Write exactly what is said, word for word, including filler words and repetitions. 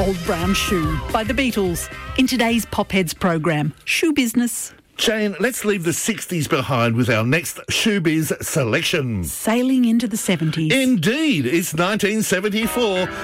Old Brown Shoe by the Beatles in today's Pop Heads program, Shoe Business. Jane, let's leave the sixties behind with our next showbiz selection. Sailing into the seventies. Indeed, it's nineteen seventy-four